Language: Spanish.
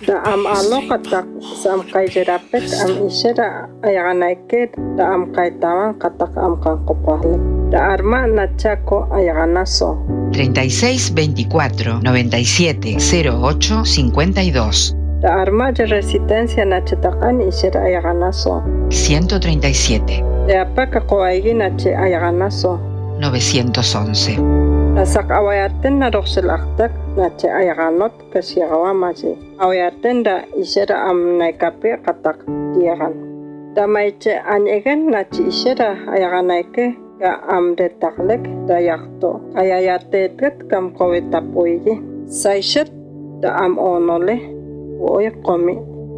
Da am aloqatak sam qayjerapek am ishera ayaganayket da am qaytawan qatak am kanqopaqlik da arma nachaco ayaganaso 36 24 97 08 52 da arma de resistencia nachatakan ishera ayaganaso 137 de apaka qoaygi nache ayaganaso 911 da sak awayaten na roxelaqtak nache ayaganot kasiagawamaji awayaten da ishera am naikape qatak diagan da maiche anyegen nache ishera ayaganayke ga am de taklek da yakto ayayatetet kam qowetapoygi saishet da am onole oy qomi